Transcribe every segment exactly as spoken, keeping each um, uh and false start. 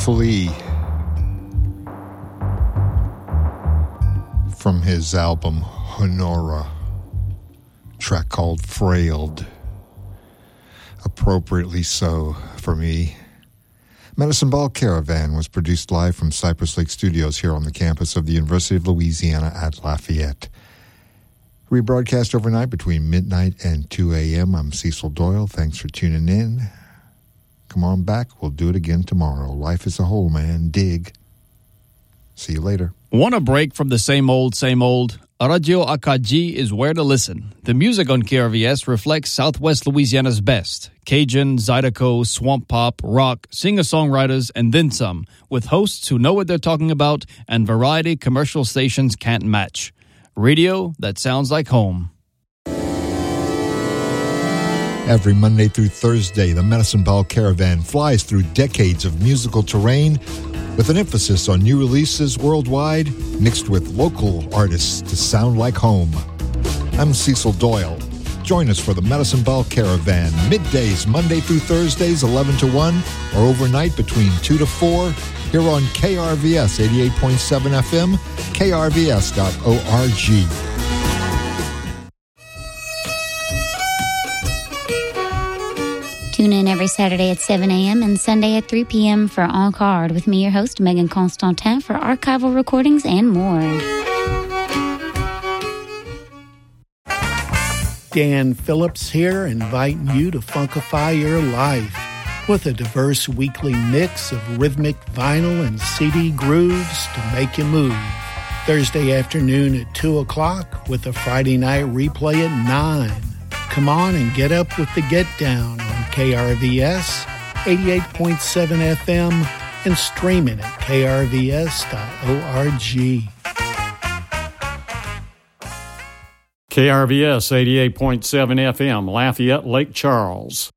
Flea from his album Honora, track called Frailed, appropriately so for me. Medicine Ball Caravan was produced live from Cypress Lake Studios here on the campus of the University of Louisiana at Lafayette. Rebroadcast overnight between midnight and two a.m. I'm Cecil Doyle. Thanks for tuning in. Come on back. We'll do it again tomorrow. Life is a whole, man. Dig. See you later. Want a break from the same old, same old? Radio Acadie is where to listen. The music on K R V S reflects Southwest Louisiana's best. Cajun, Zydeco, swamp pop, rock, singer-songwriters, and then some, with hosts who know what they're talking about and variety commercial stations can't match. Radio that sounds like home. Every Monday through Thursday, the Medicine Ball Caravan flies through decades of musical terrain with an emphasis on new releases worldwide, mixed with local artists to sound like home. I'm Cecil Doyle. Join us for the Medicine Ball Caravan, middays Monday through Thursdays, eleven to one, or overnight between two to four, here on K R V S eighty-eight point seven F M, K R V S dot org. Tune in every Saturday at seven a.m. and Sunday at three p.m. for En Card with me, your host, Megan Constantin, for archival recordings and more. Dan Phillips here, inviting you to funkify your life with a diverse weekly mix of rhythmic vinyl and C D grooves to make you move. Thursday afternoon at two o'clock with a Friday night replay at nine. Come on and get up with the Get Down on K R V S eighty-eight point seven F M and streaming at K R V S dot org. K R V S eighty-eight point seven F M, Lafayette, Lake Charles.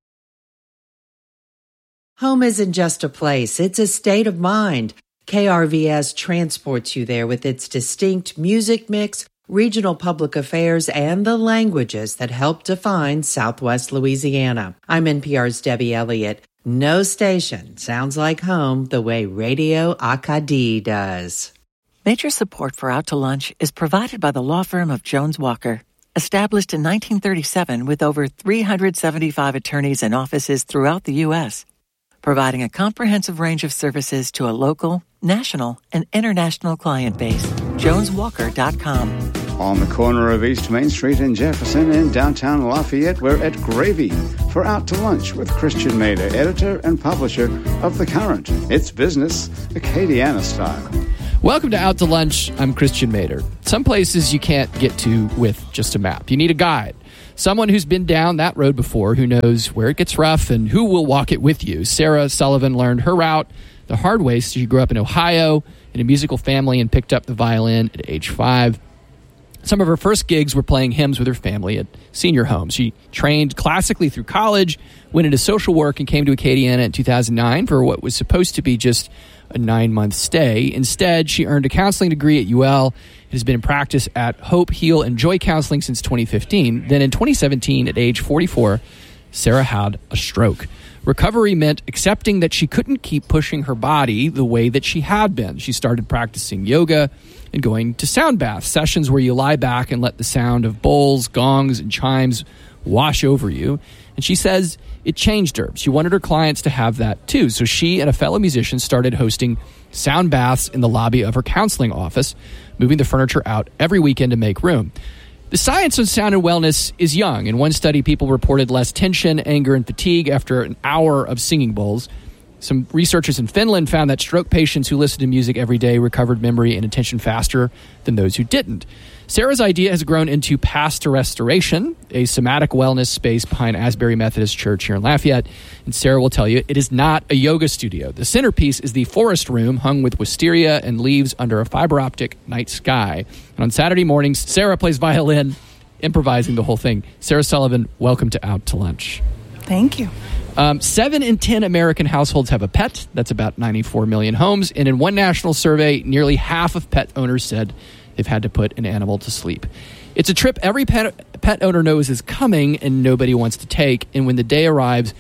Home isn't just a place, it's a state of mind. K R V S transports you there with its distinct music mix, regional public affairs, and the languages that help define Southwest Louisiana. I'm N P R's Debbie Elliott. No station sounds like home the way Radio Acadie does. Major support for Out to Lunch is provided by the law firm of Jones Walker. Established in nineteen thirty-seven with over three hundred seventy-five attorneys and offices throughout the U S, providing a comprehensive range of services to a local, national, and international client base. jones walker dot com. On the corner of East Main Street and Jefferson in downtown Lafayette, we're at Gravy for Out to Lunch with Christian Mader, editor and publisher of The Current. It's business, Acadiana style. Welcome to Out to Lunch. I'm Christian Mader. Some places you can't get to with just a map. You need a guide. Someone who's been down that road before, who knows where it gets rough and who will walk it with you. Sarah Sullivan learned her route the hard way. She grew up in Ohio in a musical family and picked up the violin at age five. Some of her first gigs were playing hymns with her family at senior homes. She trained classically through college, went into social work, and came to Acadiana in two thousand nine for what was supposed to be just a nine-month stay. Instead, she earned a counseling degree at U L and has been in practice at Hope, Heal, and Joy Counseling since twenty fifteen. Then in twenty seventeen, at age forty-four, Sarah had a stroke. Recovery meant accepting that she couldn't keep pushing her body the way that she had been. She started practicing yoga and going to sound bath, sessions where you lie back and let the sound of bowls, gongs, and chimes wash over you. And she says it changed her. She wanted her clients to have that too. So she and a fellow musician started hosting sound baths in the lobby of her counseling office, moving the furniture out every weekend to make room. The science of sound and wellness is young. In one study, people reported less tension, anger, and fatigue after an hour of singing bowls. Some researchers in Finland found that stroke patients who listened to music every day recovered memory and attention faster than those who didn't. Sarah's idea has grown into Path to Restoration, a somatic wellness space behind Asbury Methodist Church here in Lafayette. And Sarah will tell you it is not a yoga studio. The centerpiece is the forest room hung with wisteria and leaves under a fiber optic night sky. And on Saturday mornings, Sarah plays violin, improvising the whole thing. Sarah Sullivan, welcome to Out to Lunch. Thank you. Um, seven in ten American households have a pet. That's about ninety-four million homes. And in one national survey, nearly half of pet owners said they've had to put an animal to sleep. It's a trip every pet, pet owner knows is coming and nobody wants to take. And when the day arrives,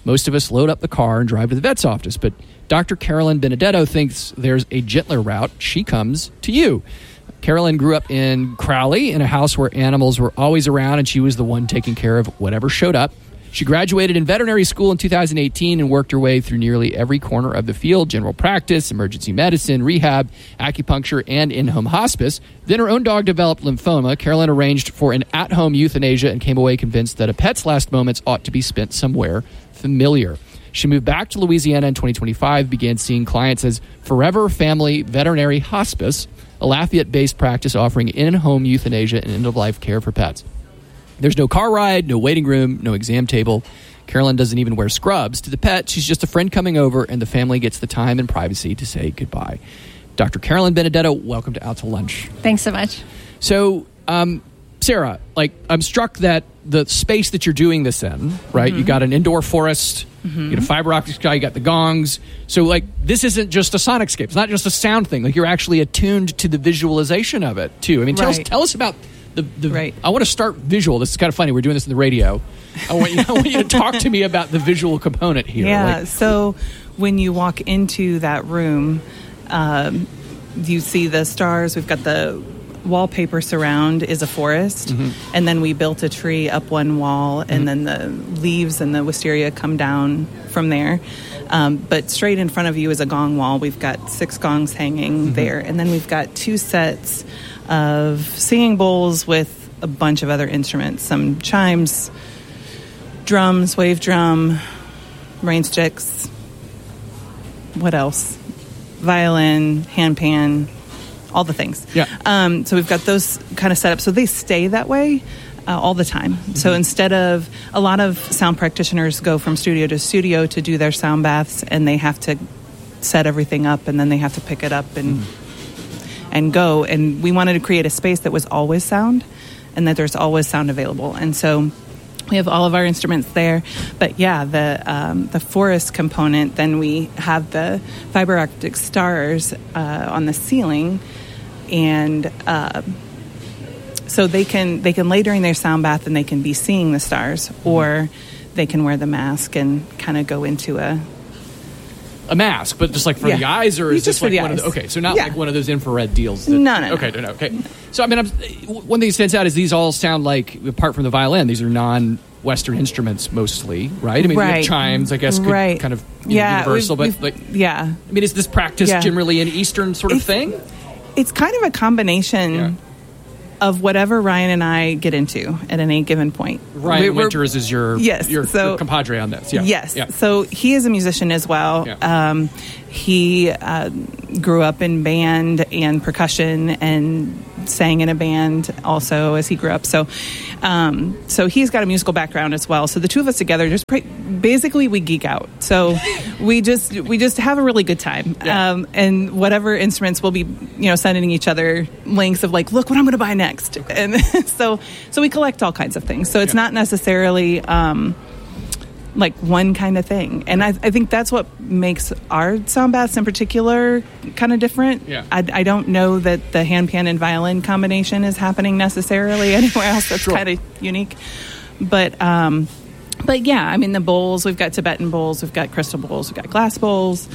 most of us load up the car and drive to the vet's office. But Doctor Carolyn Benedetto thinks there's a gentler route. She comes to you. Carolyn grew up in Crowley in a house where animals were always around, and she was the one taking care of whatever showed up. She graduated in veterinary school in two thousand eighteen and worked her way through nearly every corner of the field: general practice, emergency medicine, rehab, acupuncture, and in-home hospice. Then her own dog developed lymphoma. Carolyn arranged for an at-home euthanasia and came away convinced that a pet's last moments ought to be spent somewhere familiar. She moved back to Louisiana in twenty twenty-five, began seeing clients as Forever Family Veterinary Hospice, a Lafayette-based practice offering in-home euthanasia and end-of-life care for pets. There's no car ride, no waiting room, no exam table. Carolyn doesn't even wear scrubs. To the pet, she's just a friend coming over, and the family gets the time and privacy to say goodbye. Doctor Carolyn Benedetto, welcome to Out to Lunch. Thanks so much. So, um, Sarah, like, I'm struck that the space that you're doing this in, right? Mm-hmm. You got an indoor forest, mm-hmm. you got a fiber optic sky, you got the gongs. So, like, this isn't just a sonicscape. It's not just a sound thing. Like, you're actually attuned to the visualization of it, too. I mean, tell, right. us, tell us about the... the right. I want to start visual. This is kind of funny. We're doing this in the radio. I want you, I want you to talk to me about the visual component here. Yeah, like, so when you walk into that room, um, you see the stars. We've got the wallpaper surround is a forest, mm-hmm. and then we built a tree up one wall, and mm-hmm. then the leaves and the wisteria come down from there. Um, but straight in front of you is a gong wall. We've got six gongs hanging mm-hmm. there, and then we've got two sets of singing bowls with a bunch of other instruments, some chimes, drums, wave drum, rain sticks, what else? Violin, handpan, all the things. Yeah. Um, so we've got those kind of set up. So they stay that way uh, all the time. Mm-hmm. So instead of, a lot of sound practitioners go from studio to studio to do their sound baths, and they have to set everything up, and then they have to pick it up and mm. and go. And we wanted to create a space that was always sound, and that there's always sound available. And so we have all of our instruments there. But yeah, the um, the forest component, then we have the fiber optic stars uh, on the ceiling, and uh, so they can they can lay during their sound bath and they can be seeing the stars, or they can wear the mask and kind of go into a a mask, but just like for yeah. the eyes, or is just this like one eyes. of the, okay? So not yeah. like one of those infrared deals. That, no, no, okay, no, no, okay. So I mean, I'm, one thing that stands out is these all sound like, apart from the violin, these are non-Western instruments mostly, right? I mean, right. we have chimes, I guess, could right. kind of you yeah, know, universal, we've, but we've, like, yeah. I mean, is this practice yeah. generally an Eastern sort of it's, thing? It's kind of a combination. Yeah. of whatever Ryan and I get into at any given point. Ryan we're, Winters is your, yes, your, so, your compadre on this. Yeah. Yes. Yeah. So he is a musician as well. Yeah. Um, he uh, grew up in band and percussion and sang in a band also as he grew up. So um, so he's got a musical background as well. So the two of us together, just pre- basically we geek out. So we just we just have a really good time. Yeah. Um, and whatever instruments we'll be, you know, sending each other links of like, look what I'm going to buy next. Okay. And so so we collect all kinds of things. So it's yeah. not necessarily um, like one kind of thing. And I, I think that's what makes our sound baths in particular kind of different. Yeah. I, I don't know that the handpan and violin combination is happening necessarily anywhere else. That's sure. kind of unique. But um, but yeah, I mean, the bowls, we've got Tibetan bowls, we've got crystal bowls, we've got glass bowls.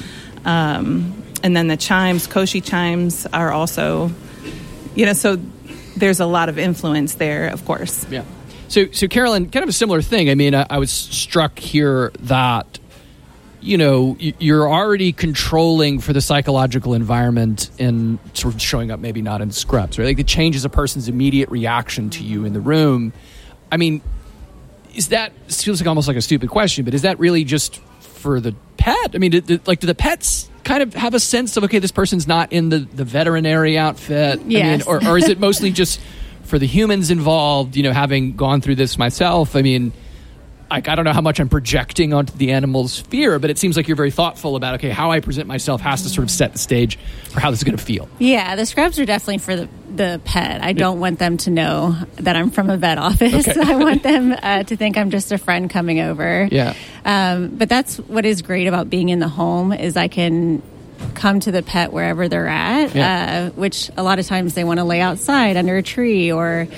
Um, and then the chimes, Koshi chimes are also, you know, so there's a lot of influence there, of course. Yeah. So, so Carolyn, kind of a similar thing. I mean, I, I was struck here that, you know, you're already controlling for the psychological environment and sort of showing up maybe not in scrubs, right? Like it changes a person's immediate reaction to you in the room. I mean, is that, it feels like almost like a stupid question, but is that really just for the pet? I mean, do, do, like, do the pets kind of have a sense of, okay, this person's not in the, the veterinary outfit? Yes. I mean, or, or is it mostly just for the humans involved, you know, having gone through this myself? I mean, I, I don't know how much I'm projecting onto the animal's fear, but it seems like you're very thoughtful about, okay, how I present myself has to sort of set the stage for how this is going to feel. Yeah, the scrubs are definitely for the, the pet. I don't want them to know that I'm from a vet office. Okay. I want them uh, to think I'm just a friend coming over. Yeah. Um, but that's what is great about being in the home is I can come to the pet wherever they're at, yeah. uh, which a lot of times they want to lay outside under a tree or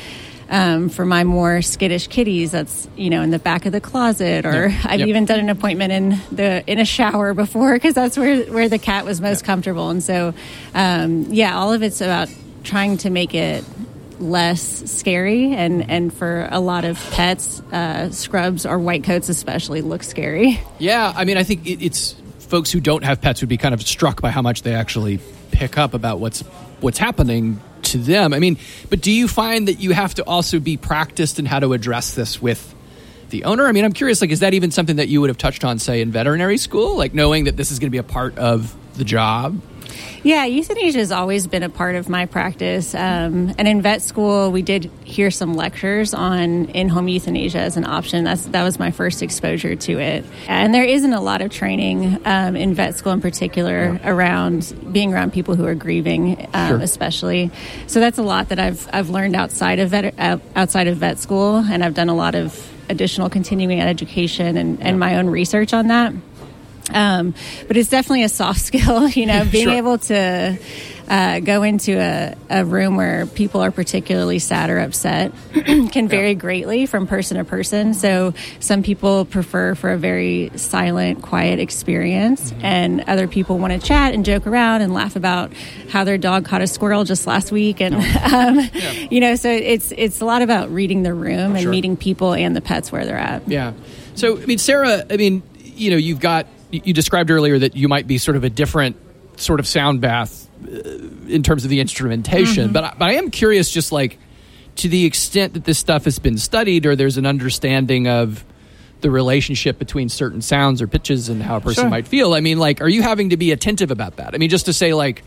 Um, for my more skittish kitties, that's, you know, in the back of the closet, or Yep. I've Yep. even done an appointment in the in a shower before, because that's where, where the cat was most comfortable. And so, um, yeah, all of it's about trying to make it less scary, and, and for a lot of pets, uh, scrubs or white coats especially look scary. Yeah, I mean, I think it, it's folks who don't have pets would be kind of struck by how much they actually pick up about what's what's happening to them. I mean, but do you find that you have to also be practiced in how to address this with the owner? I mean, I'm curious, like, is that even something that you would have touched on, say, in veterinary school? Like, knowing that this is going to be a part of the job? Yeah, euthanasia has always been a part of my practice. Um, and in vet school, we did hear some lectures on in-home euthanasia as an option. That's, that was my first exposure to it. And there isn't a lot of training um, in vet school in particular yeah. around being around people who are grieving, um, sure. especially. So that's a lot that I've I've learned outside of vet, uh, outside of vet school, and I've done a lot of additional continuing education and, and my own research on that. Um, but it's definitely a soft skill, you know, being sure. able to uh, go into a, a room where people are particularly sad or upset can vary yeah. greatly from person to person. So some people prefer for a very silent, quiet experience, mm-hmm. and other people want to chat and joke around and laugh about how their dog caught a squirrel just last week. And, um, yeah. you know, so it's, it's a lot about reading the room and sure. meeting people and the pets where they're at. Yeah. So, I mean, Sarah, I mean, you know, you've got, you described earlier that you might be sort of a different sort of sound bath uh, in terms of the instrumentation. Mm-hmm. But, I, but I am curious, just like to the extent that this stuff has been studied, or there's an understanding of the relationship between certain sounds or pitches and how a person sure. might feel. I mean, like, are you having to be attentive about that? I mean, just to say, like,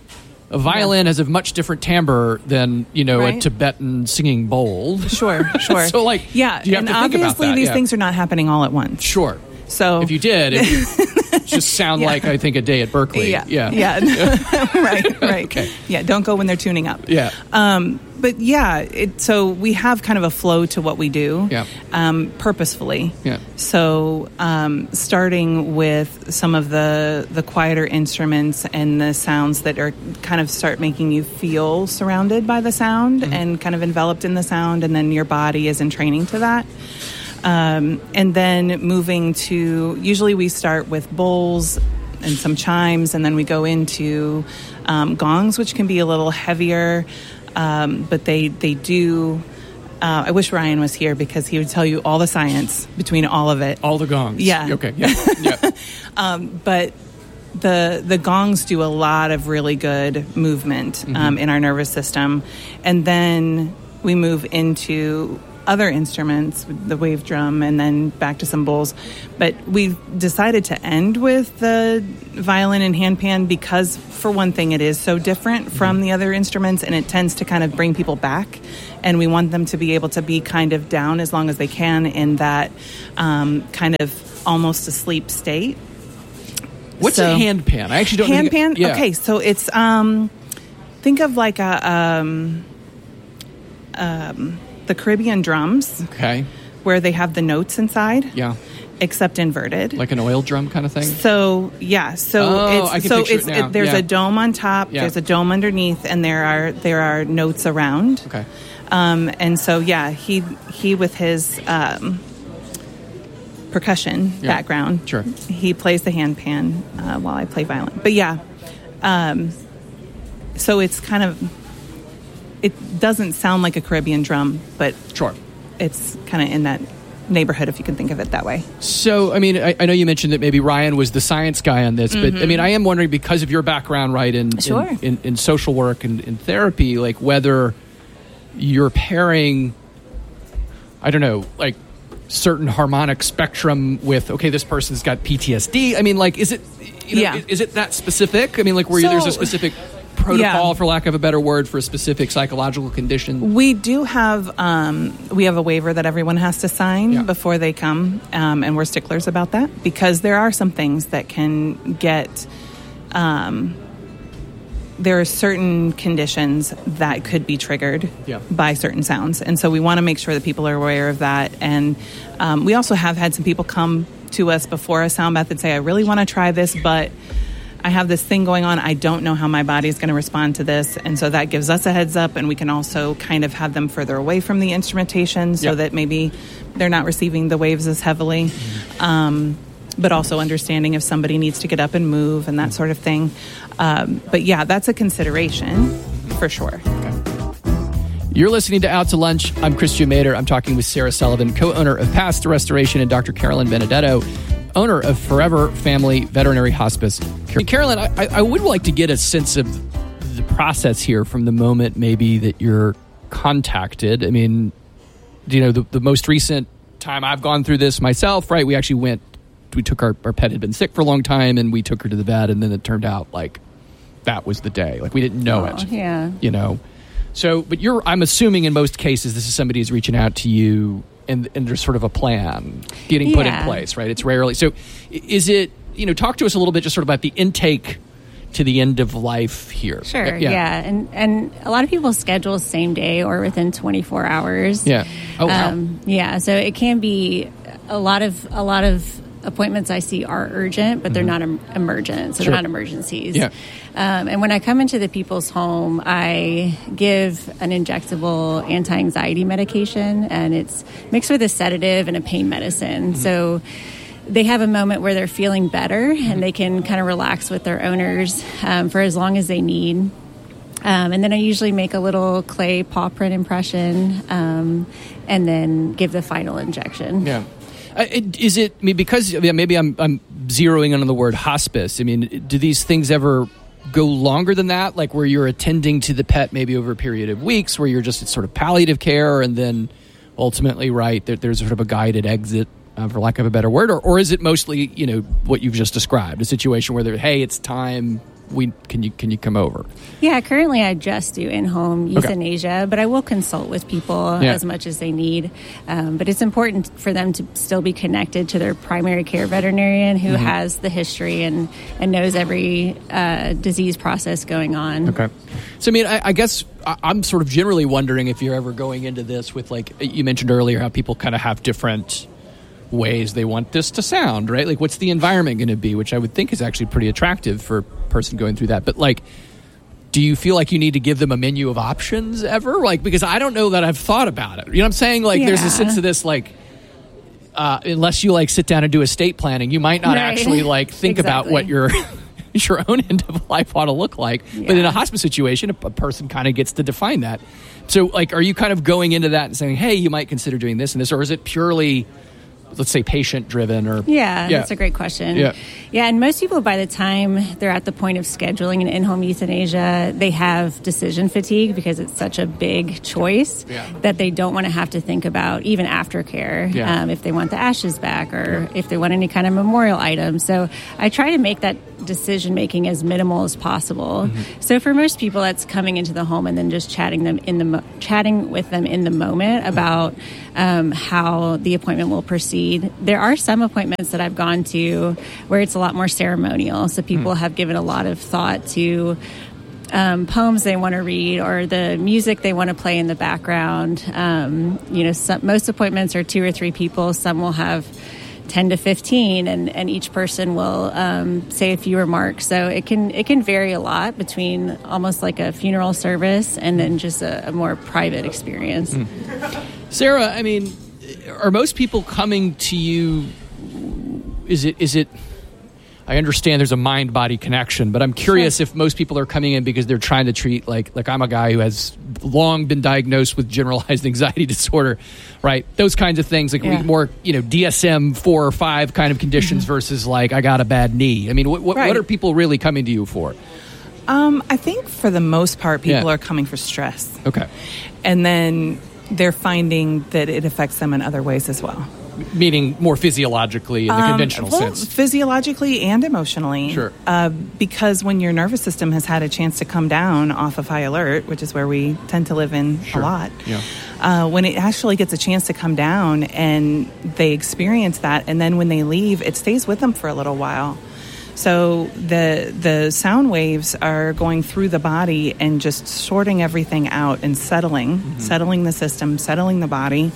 a violin yeah. has a much different timbre than, you know, right. a Tibetan singing bowl. Sure, sure. So, like, yeah, do you have and to think obviously about that? these yeah. things are not happening all at once. Sure. So if you did, it would just sound yeah. like, I think, a day at Berkeley. Yeah, yeah, yeah. right, right. Okay. Yeah, don't go when they're tuning up. Yeah. Um, but yeah, it, so we have kind of a flow to what we do, yeah. um, purposefully. Yeah. So um, starting with some of the the quieter instruments and the sounds that are kind of start making you feel surrounded by the sound mm-hmm. and kind of enveloped in the sound, and then your body is in training to that. Um, and then moving to, usually we start with bowls and some chimes, and then we go into um, gongs, which can be a little heavier, um, but they, they do... Uh, I wish Ryan was here because he would tell you all the science between all of it. All the gongs. Yeah. Okay. Yeah. yeah. um, but the the gongs do a lot of really good movement mm-hmm. um, in our nervous system. And then we move into other instruments, the wave drum, and then back to some bowls. But we decided to end with the violin and handpan because, for one thing, it is so different from the other instruments, and it tends to kind of bring people back. And we want them to be able to be kind of down as long as they can in that um, kind of almost asleep state. What's so, a handpan? I actually don't know. Handpan? Yeah. Okay, so it's, um, think of like a... Um, um, the Caribbean drums, okay, where they have the notes inside, yeah, except inverted, like an oil drum kind of thing. So yeah, so oh, it's I can so picture it's it now. It, there's yeah. a dome on top, yeah. there's a dome underneath, and there are there are notes around. Okay, um, and so yeah, he he with his um, percussion yeah. background, sure, he plays the handpan uh, while I play violin. But yeah, um, so it's kind of. It doesn't sound like a Caribbean drum, but sure, it's kind of in that neighborhood, if you can think of it that way. So, I mean, I, I know you mentioned that maybe Ryan was the science guy on this, mm-hmm. but I mean, I am wondering, because of your background, right, in sure. in, in, in social work and in therapy, like whether you're pairing, I don't know, like certain harmonic spectrum with, okay, this person's got P T S D. I mean, like, is it, you know, yeah. is, is it that specific? I mean, like, where so, there's a specific protocol, yeah. for lack of a better word, for a specific psychological condition? We do have um, we have a waiver that everyone has to sign yeah. before they come, um, and we're sticklers about that because there are some things that can get. Um, there are certain conditions that could be triggered yeah. by certain sounds, and so we want to make sure that people are aware of that. And um, we also have had some people come to us before a sound bath and say, "I really want to try this, but." I have this thing going on. I don't know how my body is going to respond to this. And so that gives us a heads up, and we can also kind of have them further away from the instrumentation so Yep. that maybe they're not receiving the waves as heavily. Mm-hmm. Um, but also understanding if somebody needs to get up and move and that sort of thing. Um, but yeah, that's a consideration for sure. You're listening to Out to Lunch. I'm Christian Mader. I'm talking with Sarah Sullivan, co-owner of Paths to Restoration, and Doctor Carolyn Benedetto, owner of Forever Family Veterinary Hospice. Carolyn, I, I would like to get a sense of the process here from the moment maybe that you're contacted. I mean, you know, the, the most recent time I've gone through this myself, right? We actually went, we took our, our pet had been sick for a long time, and we took her to the vet, and then it turned out like that was the day. Like we didn't know oh, it. Yeah. You know? So, but you're, I'm assuming in most cases, this is somebody who's reaching out to you and, and there's sort of a plan getting put Yeah. in place, right? It's rarely. So is it, you know, talk to us a little bit just sort of about the intake to the end of life here. Sure, yeah. And and a lot of people schedule same day or within twenty-four hours. Yeah. Oh, wow. Um, yeah, so it can be a lot of a lot of appointments I see are urgent, but they're not em- emergent, so Sure. they're not emergencies. Yeah. Um, and when I come into the people's home, I give an injectable anti-anxiety medication, and it's mixed with a sedative and a pain medicine. Mm-hmm. So they have a moment where they're feeling better, and they can kind of relax with their owners um, for as long as they need. Um, and then I usually make a little clay paw print impression um, and then give the final injection. Yeah. Uh, it, is it, I mean, because I mean, maybe I'm, I'm zeroing in on the word hospice. I mean, do these things ever go longer than that? Like where you're attending to the pet maybe over a period of weeks, where you're just it's sort of palliative care, and then ultimately, right, there, there's sort of a guided exit, uh, for lack of a better word? Or, or is it mostly, you know, what you've just described, a situation where they're, hey, it's time, we can you can you come over? Yeah, currently I just do in-home euthanasia, Okay. but I will consult with people Yeah. as much as they need. Um, but it's important for them to still be connected to their primary care veterinarian who Mhm. has the history and, and knows every uh, disease process going on. Okay. So, I mean, I, I guess I, I'm sort of generally wondering if you're ever going into this with, like, you mentioned earlier how people kind of have different ways they want this to sound, right? Like, what's the environment going to be, which I would think is actually pretty attractive for a person going through that. But, like, do you feel like you need to give them a menu of options ever? Like, because I don't know that I've thought about it. You know what I'm saying? Like, there's a Yeah. sense of this, like, uh, unless you, like, sit down and do estate planning, you might not Right. actually, like, think about Exactly. what your your own end of life ought to look like. But in Yeah. a hospice situation, a, a person kind of gets to define that. So, like, are you kind of going into that and saying, hey, you might consider doing this and this, or is it purely, let's say, patient-driven? Or Yeah, that's a great question. Yeah. Yeah, and most people, by the time they're at the point of scheduling an in-home euthanasia, they have decision fatigue because it's such a big choice Yeah. that they don't want to have to think about even aftercare, Yeah. um, if they want the ashes back or if they want any kind of memorial item. So I try to make that decision making as minimal as possible. Mm-hmm. So for most people, that's coming into the home and then just chatting them in the mo- chatting with them in the moment about um, how the appointment will proceed. There are some appointments that I've gone to where it's a lot more ceremonial. So people Mm. have given a lot of thought to um, poems they want to read or the music they want to play in the background. Um, you know, some, most appointments are two or three people. Some will have ten to fifteen, and, and each person will um, say a few remarks. So it can it can vary a lot between almost like a funeral service and then just a, a more private experience. Sarah, I mean, are most people coming to you, is it is it I understand there's a mind-body connection, but I'm curious if most people are coming in because they're trying to treat, like, like I'm a guy who has long been diagnosed with generalized anxiety disorder, right? Those kinds of things, like Yeah. more, you know, D S M four or five kind of conditions versus, like, I got a bad knee. I mean, what what, Right. what are people really coming to you for? Um, I think for the most part, people Yeah. are coming for stress. Okay. And then they're finding that it affects them in other ways as well. Meaning more physiologically in the Um, conventional well, sense. physiologically and emotionally. Sure. Uh, because when your nervous system has had a chance to come down off of high alert, which is where we tend to live in Sure. a lot, Yeah. uh, when it actually gets a chance to come down and they experience that, and then when they leave, it stays with them for a little while. So the the sound waves are going through the body and just sorting everything out and settling, Mm-hmm. settling the system, settling the body.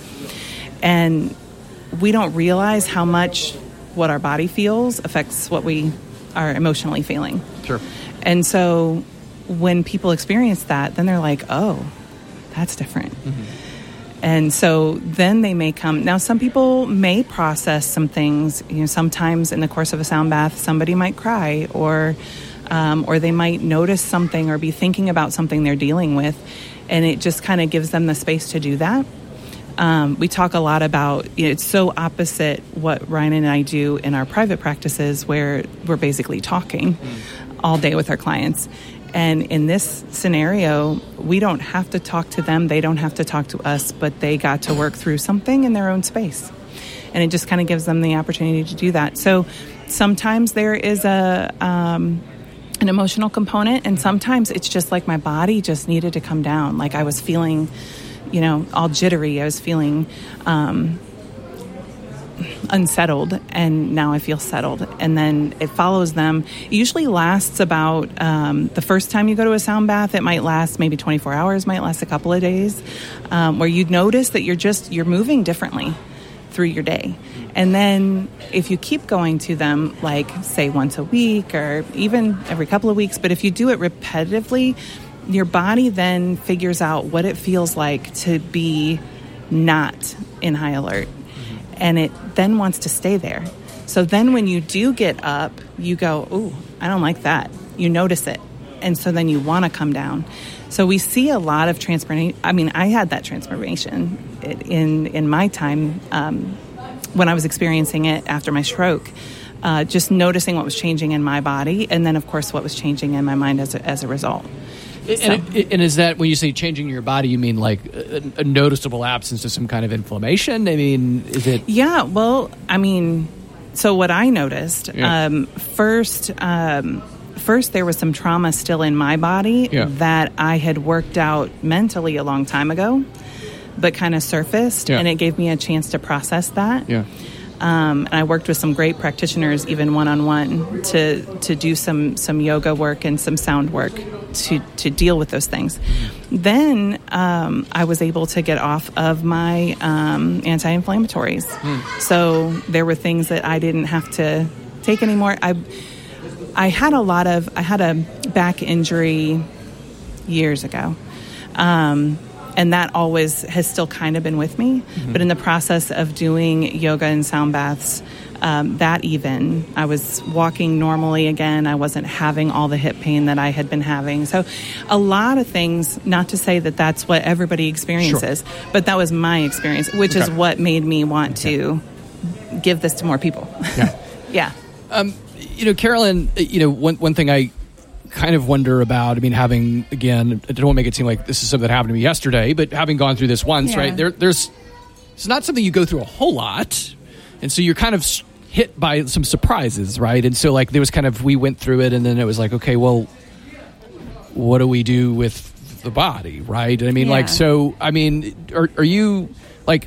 And we don't realize how much what our body feels affects what we are emotionally feeling. Sure. And so when people experience that, then they're like, oh, that's different. Mm-hmm. And so then they may come. Now, some people may process some things. You know, sometimes in the course of a sound bath, somebody might cry, or um, or they might notice something or be thinking about something they're dealing with, and it just kind of gives them the space to do that. Um, we talk a lot about, you know, it's so opposite what Ryan and I do in our private practices, where we're basically talking mm. all day with our clients. And in this scenario, we don't have to talk to them. They don't have to talk to us, but they got to work through something in their own space. And it just kind of gives them the opportunity to do that. So sometimes there is a um, an emotional component, and sometimes it's just like my body just needed to come down. Like I was feeling, you know, all jittery. I was feeling um, unsettled, and now I feel settled. And then it follows them. It usually lasts about um, the first time you go to a sound bath. It might last maybe twenty-four hours, might last a couple of days, um, where you notice that you're just you're moving differently through your day. And then if you keep going to them, like say once a week or even every couple of weeks, but if you do it repetitively, your body then figures out what it feels like to be not in high alert. And it then wants to stay there. So then when you do get up, you go, ooh, I don't like that. You notice it. And so then you want to come down. So we see a lot of transformation. I mean, I had that transformation in, in my time um, when I was experiencing it after my stroke. Uh, just noticing what was changing in my body. And then, of course, what was changing in my mind as a, as a result. And, So. and is that, when you say changing your body, you mean like a, a noticeable absence of some kind of inflammation? I mean, is it? Yeah, well, I mean, so what I noticed, Yeah. um, first, um, first there was some trauma still in my body Yeah. that I had worked out mentally a long time ago, but kind of surfaced, Yeah. and it gave me a chance to process that. Yeah. Um, and I worked with some great practitioners, even one-on-one, to to do some some yoga work and some sound work to to deal with those things. Then um, I was able to get off of my um, anti-inflammatories. Mm. So there were things that I didn't have to take anymore. I I had a lot of I had a back injury years ago. Um, And that always has still kind of been with me. Mm-hmm. But in the process of doing yoga and sound baths, um, that even, I was walking normally again. I wasn't having all the hip pain that I had been having. So a lot of things, not to say that that's what everybody experiences, sure. but that was my experience, which okay. is what made me want okay. to give this to more people. Yeah. yeah. Um, you know, Carolyn, you know, one, one thing I kind of wonder about, I mean, having, again, I don't want to make it seem like this is something that happened to me yesterday, but having gone through this once, yeah. right, there, there's, it's not something you go through a whole lot, and so you're kind of hit by some surprises, right, and so, like, there was kind of, we went through it, and then it was like, okay, well, what do we do with the body, right, I mean, yeah. like, so, I mean, are, are you, like,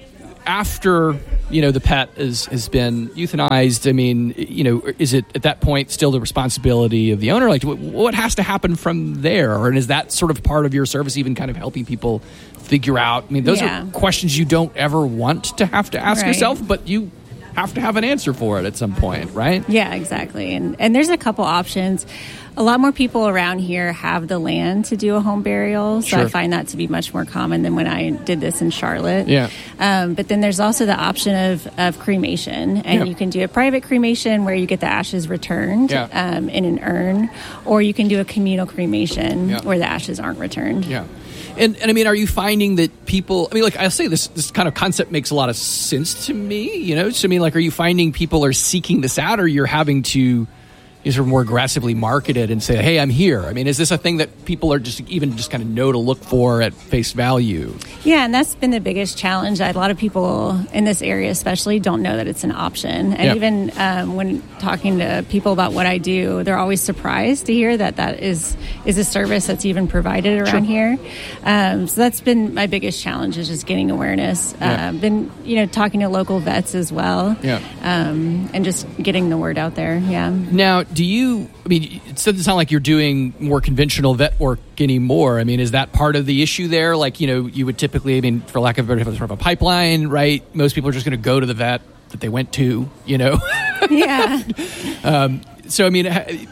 after, you know, the pet is, has been euthanized, I mean, you know, is it at that point still the responsibility of the owner? Like, what has to happen from there? And is that sort of part of your service, even kind of helping people figure out? I mean, those yeah. are questions you don't ever want to have to ask right. yourself, but you have to have an answer for it at some point, right? Yeah, exactly. And and there's a couple options. A lot more people around here have the land to do a home burial, so sure. I find that to be much more common than when I did this in Charlotte. Yeah. Um, but then there's also the option of, of cremation, and yeah. you can do a private cremation where you get the ashes returned yeah. um, in an urn, or you can do a communal cremation yeah. where the ashes aren't returned. Yeah. And, and I mean, are you finding that people, I mean, like, I'll say this, this kind of concept makes a lot of sense to me, you know? So, I mean, like, are you finding people are seeking this out, or you're having to is sort of more aggressively market it and say, hey, I'm here? I mean, is this a thing that people are just even just kind of know to look for at face value? Yeah, and that's been the biggest challenge. A lot of people in this area especially don't know that it's an option. And yeah. even um, when talking to people about what I do, they're always surprised to hear that that is, is a service that's even provided around sure. here. Um, so that's been my biggest challenge, is just getting awareness. Yeah. Uh, been, you know, talking to local vets as well. Yeah. Um, and just getting the word out there, yeah. Now, do you, I mean, it doesn't sound like you're doing more conventional vet work anymore. I mean, is that part of the issue there? Like, you know, you would typically, I mean, for lack of a better, sort of a pipeline, right? Most people are just going to go to the vet that they went to, you know? Yeah. um, so, I mean,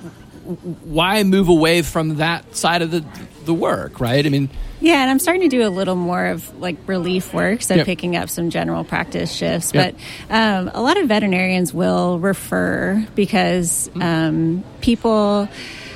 why move away from that side of the the work, right? I mean... Yeah, and I'm starting to do a little more of like relief work, so yep. picking up some general practice shifts. Yep. But um, a lot of veterinarians will refer because um, people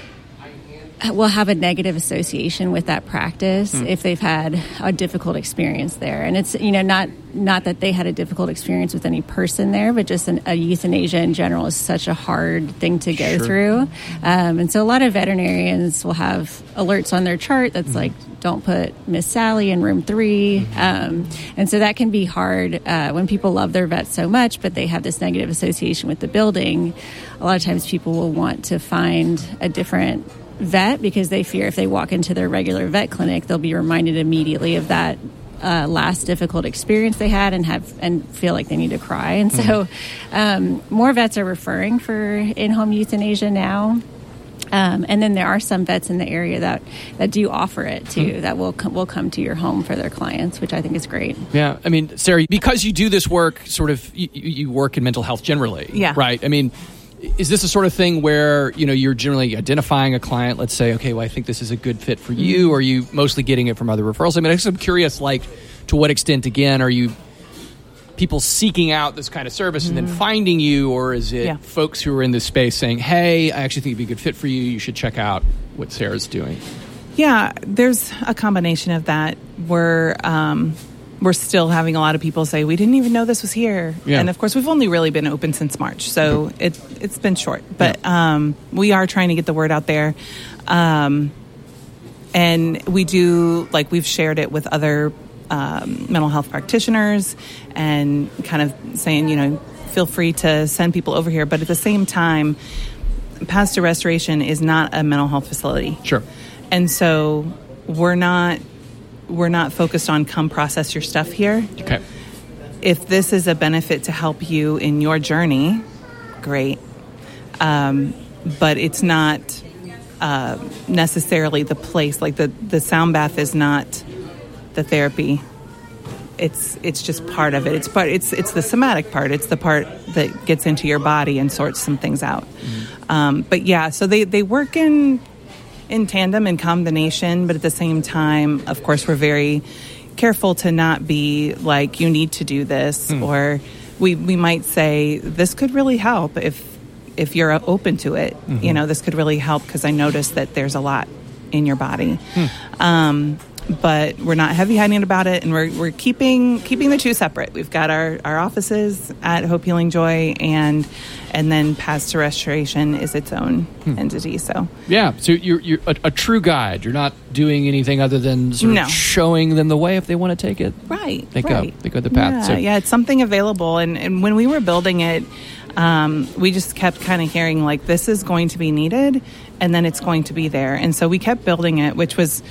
will have a negative association with that practice mm. if they've had a difficult experience there. And it's, you know, not not that they had a difficult experience with any person there, but just an, a euthanasia in general is such a hard thing to go sure. through. Um, and so a lot of veterinarians will have alerts on their chart that's mm. like, don't put Miss Sally in room three. Mm-hmm. Um, and so that can be hard uh, when people love their vet so much, but they have this negative association with the building. A lot of times people will want to find a different vet because they fear if they walk into their regular vet clinic, they'll be reminded immediately of that uh, last difficult experience they had and have and feel like they need to cry. And mm-hmm. so um, more vets are referring for in-home euthanasia now. Um, and then there are some vets in the area that, that do offer it too, mm-hmm. that will com- will come to your home for their clients, which I think is great. Yeah, I mean, Sarah, because you do this work, sort of, you, you work in mental health generally, yeah. right? I mean, is this a sort of thing where, you know, you're generally identifying a client, let's say, okay, well, I think this is a good fit for you, or are you mostly getting it from other referrals? I mean, I'm curious, like, to what extent, again, are you people seeking out this kind of service and then finding you, or is it yeah. folks who are in this space saying, hey, I actually think it'd be a good fit for you, you should check out what Sarah's doing? Yeah, there's a combination of that. We're, um, we're still having a lot of people say, we didn't even know this was here. Yeah. And of course, we've only really been open since March, so mm-hmm. it, it's been short. But yeah. um, we are trying to get the word out there. Um, and we do, like, we've shared it with other Um, mental health practitioners and kind of saying, you know, feel free to send people over here. But at the same time, Paths to Restoration is not a mental health facility. Sure. And so we're not we're not focused on come process your stuff here. Okay. If this is a benefit to help you in your journey, great. Um, but it's not uh, necessarily the place. Like the, the sound bath is not the therapy. It's it's just part of it. It's part. It's it's the somatic part. It's the part that gets into your body and sorts some things out. Mm-hmm. Um, but yeah, so they, they work in in tandem and combination. But at the same time, of course, we're very careful to not be like, you need to do this, mm. or we we might say this could really help if if you're open to it. Mm-hmm. You know, this could really help because I noticed that there's a lot in your body. Mm. Um, But we're not heavy-handed about it, and we're we're keeping keeping the two separate. We've got our, our offices at Hope Healing Joy, and and then Paths to Restoration is its own hmm. entity. So yeah, so you're you're a, a true guide. You're not doing anything other than sort no. of showing them the way if they want to take it. Right, they right. go they go the path. Yeah, so. yeah, it's something available. And, and when we were building it, um, we just kept kind of hearing like, this is going to be needed, and then it's going to be there. And so we kept building it, which was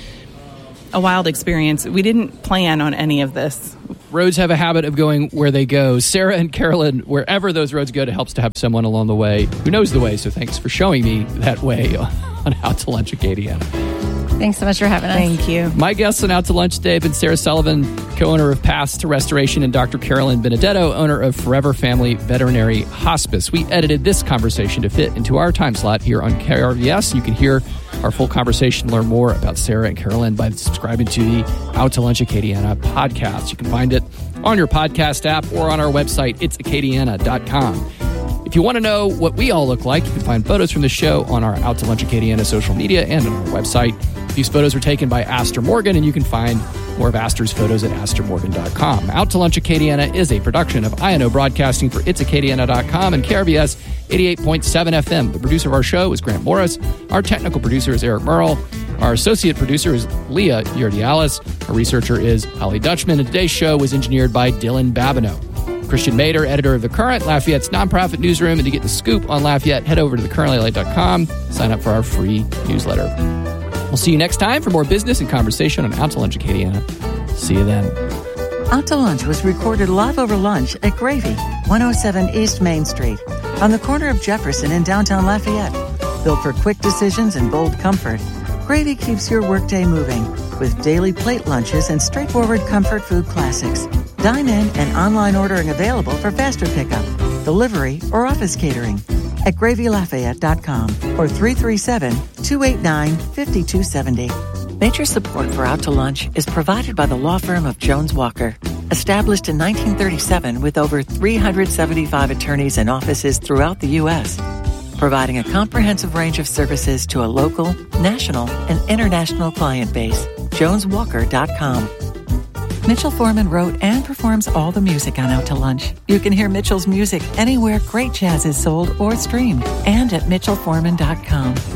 a wild experience. We didn't plan on any of this. Roads have a habit of going where they go. Sarah and Carolyn, wherever those roads go, it helps to have someone along the way who knows the way. So thanks for showing me that way on Out to Lunch Acadiana. Thanks so much for having us. Thank you. My guests on Out to Lunch today have been Sarah Sullivan, co-owner of Paths to Restoration, and Doctor Carolyn Benedetto, owner of Forever Family Veterinary Hospice. We edited this conversation to fit into our time slot here on K R V S. You can hear our full conversation, learn more about Sarah and Carolyn by subscribing to the Out to Lunch Acadiana podcast. You can find it on your podcast app or on our website, its acadiana dot com. If you want to know what we all look like, you can find photos from the show on our Out to Lunch Acadiana social media and on our website. These photos were taken by Astor Morgan, and you can find more of Astor's photos at astor morgan dot com. Out to Lunch Acadiana is a production of I N O Broadcasting for its acadiana dot com and K R V S eighty-eight point seven F M. The producer of our show is Grant Morris. Our technical producer is Eric Merle. Our associate producer is Leah Yardialis. Our researcher is Holly Dutchman. And today's show was engineered by Dylan Babineau. Christian Mader, editor of The Current, Lafayette's nonprofit newsroom. And to get the scoop on Lafayette, head over to the current L A dot com. Sign up for our free newsletter. We'll see you next time for more business and conversation on Out to Lunch Acadiana. See you then. Out to Lunch was recorded live over lunch at Gravy, one oh seven East Main Street, on the corner of Jefferson in downtown Lafayette. Built for quick decisions and bold comfort, Gravy keeps your workday moving with daily plate lunches and straightforward comfort food classics. Dine in and online ordering available for faster pickup, delivery, or office catering. at gravy lafayette dot com or three three seven, two eight nine, five two seven zero. Major support for Out to Lunch is provided by the law firm of Jones Walker. Established in nineteen thirty-seven with over three hundred seventy-five attorneys and offices throughout the U S, providing a comprehensive range of services to a local, national, and international client base. jones walker dot com. Mitchell Foreman wrote and performs all the music on Out to Lunch. You can hear Mitchell's music anywhere great jazz is sold or streamed, and at mitchell foreman dot com.